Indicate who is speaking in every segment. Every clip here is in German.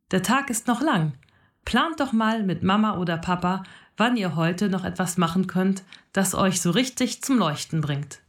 Speaker 1: Der Tag ist noch lang. Plant doch mal mit Mama oder Papa, wann ihr heute noch etwas machen könnt, das euch so richtig zum Leuchten bringt.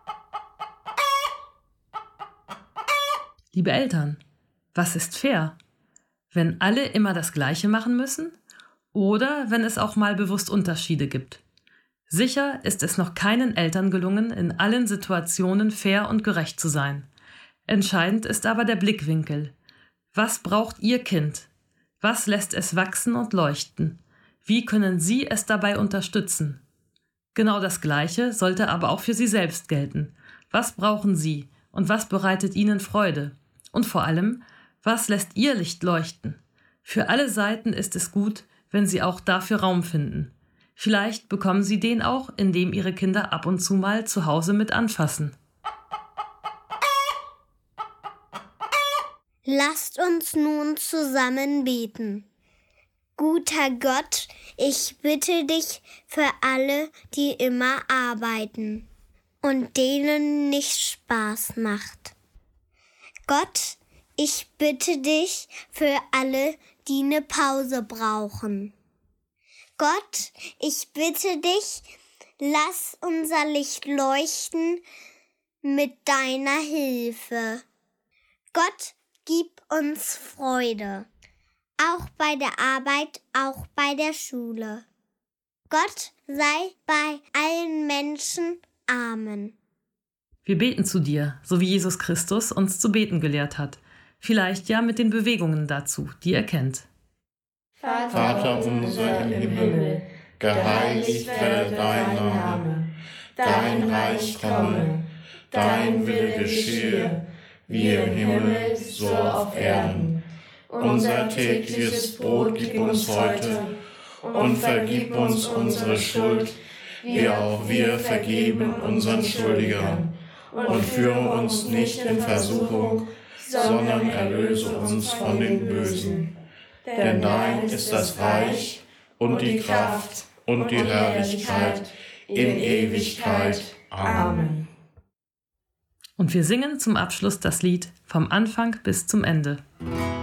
Speaker 1: Liebe Eltern, was ist fair? Wenn alle immer das Gleiche machen müssen? Oder wenn es auch mal bewusst Unterschiede gibt? Sicher ist es noch keinen Eltern gelungen, in allen Situationen fair und gerecht zu sein. Entscheidend ist aber der Blickwinkel. Was braucht Ihr Kind? Was lässt es wachsen und leuchten? Wie können Sie es dabei unterstützen? Genau das Gleiche sollte aber auch für Sie selbst gelten. Was brauchen Sie und was bereitet Ihnen Freude? Und vor allem, was lässt Ihr Licht leuchten? Für alle Seiten ist es gut, wenn Sie auch dafür Raum finden. Vielleicht bekommen Sie den auch, indem Ihre Kinder ab und zu mal zu Hause mit anfassen.
Speaker 2: Lasst uns nun zusammen beten. Guter Gott, ich bitte dich für alle, die immer arbeiten und denen nicht Spaß macht. Gott, ich bitte dich für alle, die eine Pause brauchen. Gott, ich bitte dich, lass unser Licht leuchten mit deiner Hilfe. Gott, gib uns Freude, auch bei der Arbeit, auch bei der Schule. Gott sei bei allen Menschen. Amen.
Speaker 1: Wir beten zu dir, so wie Jesus Christus uns zu beten gelehrt hat. Vielleicht ja mit den Bewegungen dazu, die er kennt.
Speaker 3: Vater unser im Himmel, geheiligt werde dein Name. Dein Reich komme, dein Wille geschehe, wie im Himmel, so auf Erden. Unser tägliches Brot gib uns heute und vergib uns unsere Schuld, wie auch wir vergeben unseren Schuldigern. Und führe uns nicht in Versuchung, sondern erlöse uns von den Bösen. Denn dein ist das Reich und die Kraft und die Herrlichkeit in Ewigkeit. Amen.
Speaker 1: Und wir singen zum Abschluss das Lied vom Anfang bis zum Ende.